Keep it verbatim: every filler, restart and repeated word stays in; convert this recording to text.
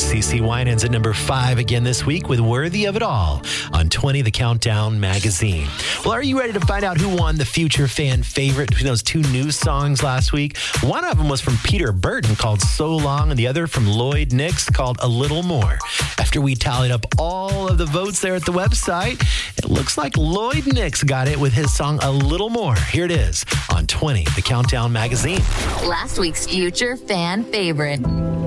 CeCe Winans at number five again this week with Worthy of It All on twenty, The Countdown Magazine. Well, are you ready to find out who won the Future Fan Favorite between those two new songs last week? One of them was from Peter Burton called So Long, and the other from Lloyd Nix called A Little More. After we tallied up all of the votes there at the website, it looks like Lloyd Nix got it with his song A Little More. Here it is on twenty, The Countdown Magazine. Last week's Future Fan Favorite.